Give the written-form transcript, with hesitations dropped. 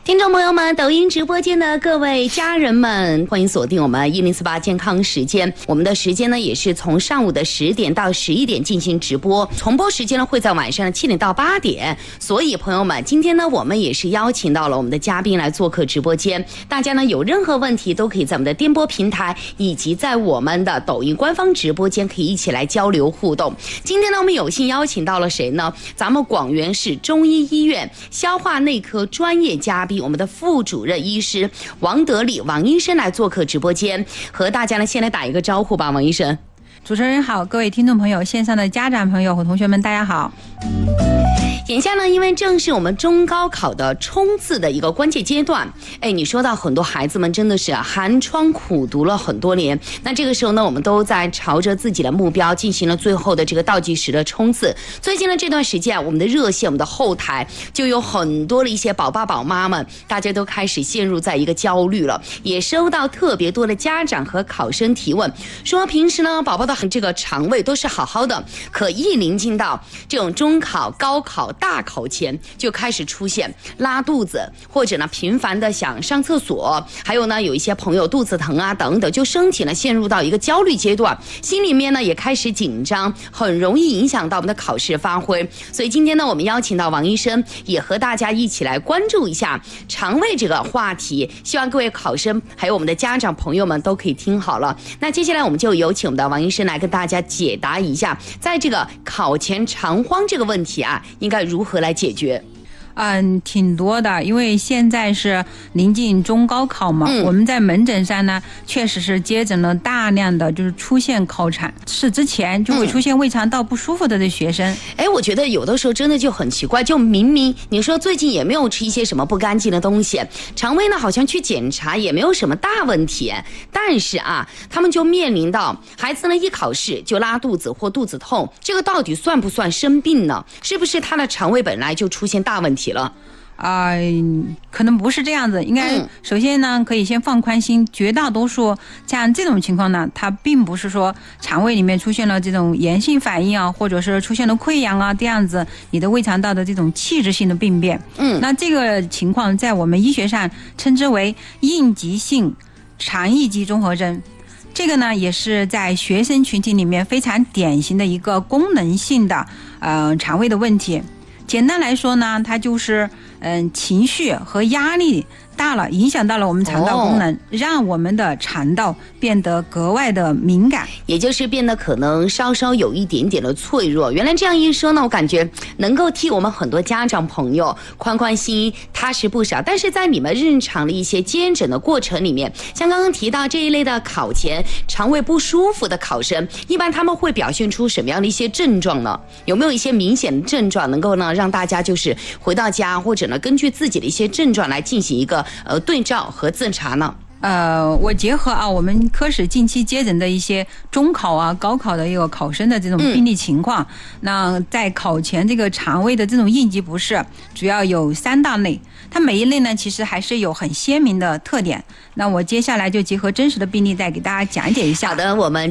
听众朋友们，抖音直播间的各位家人们，欢迎锁定我们1048健康时间。我们的时间呢，也是从上午的10点到11点进行直播，重播时间呢会在晚上的7点到8点。所以朋友们，今天呢，我们也是邀请到了我们的嘉宾来做客直播间。大家呢有任何问题都可以在我们的电波平台以及在我们的抖音官方直播间可以一起来交流互动。今天呢，我们有幸邀请到了谁呢？咱们广元市中医医院消化内科专业嘉宾，我们的副主任医师王德利王医生来做客直播间，和大家呢先来打一个招呼吧。王医生。 主持人好，各位听众朋友，线上的家长朋友和同学们大家好。 眼下呢，因为正是我们中高考的冲刺的一个关键阶段，你说到很多孩子们真的是寒窗苦读了很多年，那这个时候呢，我们都在朝着自己的目标进行了最后的这个倒计时的冲刺。最近的这段时间我们的热线，我们的后台就有很多的一些宝爸宝妈们，大家都开始陷入在一个焦虑了，也收到特别多的家长和考生提问，说平时呢，宝宝的这个肠胃都是好好的，可一临近到这种中考、高考、大考前就开始出现拉肚子，或者呢频繁的想上厕所，还有呢有一些朋友肚子疼啊等等，就身体呢陷入到一个焦虑阶段，心里面呢也开始紧张，很容易影响到我们的考试发挥。所以今天呢，我们邀请到王医生，也和大家一起来关注一下肠胃这个话题，希望各位考生还有我们的家长朋友们都可以听好了。那接下来我们就有请我们的王医生来跟大家解答一下，在这个考前肠荒这个问题啊，应该如何来解决？ 挺多的，因为现在是临近中高考嘛，我们在门诊上呢，确实是接诊了大量的就是出现考产，是之前就会出现胃肠道不舒服的这学生。 我觉得有的时候真的就很奇怪，就明明你说最近也没有吃一些什么不干净的东西，肠胃呢好像去检查也没有什么大问题，但是啊，他们就面临到孩子呢一考试就拉肚子或肚子痛，这个到底算不算生病呢？是不是他的肠胃本来就出现大问题了？ 可能不是这样子，应该首先呢，可以先放宽心，绝大多数像这种情况呢，它并不是说肠胃里面出现了这种炎性反应啊，或者是出现了溃疡啊，这样子你的胃肠道的这种器质性的病变。那这个情况在我们医学上称之为应急性肠易激综合征。这个呢，也是在学生群体里面非常典型的一个功能性的肠胃的问题。简单来说呢，它就是情绪和压力大了，影响到了我们肠道功能，让我们的肠道变得格外的敏感， 也就是变得可能稍稍有一点点的脆弱。原来这样一说呢，我感觉能够替我们很多家长朋友宽宽心，踏实不少。但是在你们日常的一些接诊的过程里面，像刚刚提到这一类的考前肠胃不舒服的考生，一般他们会表现出什么样的一些症状呢？有没有一些明显的症状能够呢让大家就是回到家，或者呢根据自己的一些症状来进行一个对照和自查呢？ 我结合我们科室近期接诊的一些中考啊、高考的一个考生的这种病例情况，那在考前这个肠胃的这种应急不适，主要有3大类，它每一类呢其实还是有很鲜明的特点。那我接下来就结合真实的病例再给大家讲解一下。 好的，我们